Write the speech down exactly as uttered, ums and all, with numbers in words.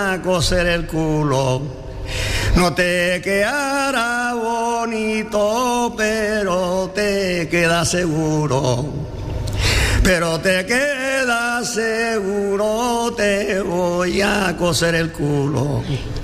a coser el culo. No te quedará bonito, pero te queda seguro. Pero te queda seguro, te voy a coser el culo.